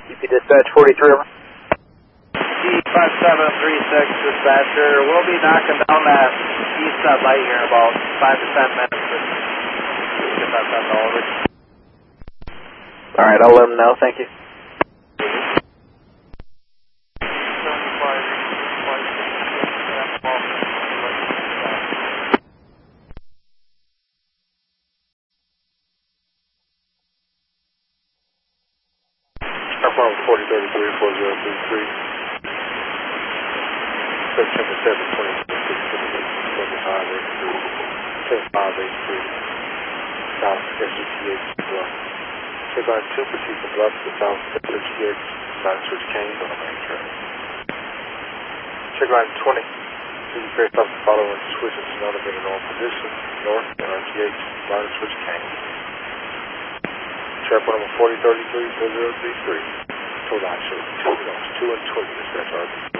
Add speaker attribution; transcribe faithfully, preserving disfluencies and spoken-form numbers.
Speaker 1: U P Dispatch forty-three, over.
Speaker 2: G five seven three six, dispatcher. We'll be knocking down that east side light here in about five to ten minutes. Get that done, over.
Speaker 1: Alright, I'll let them know, thank you.
Speaker 3: forty thirty-three, four zero three three. September seventh, twenty twenty-six, seventy-five eighty-three, seventy-five eighty-three, South S G T H Bluff. Check line two, proceed from Bluff to South S G T H, line switch Canes on the main track. Check line twenty, please press off the following switches to another in a normal position, north and R T H, line switch Canes. Track number forty thirty-three, four zero three three. Hold on, show two, two and twenty, dispatch R B.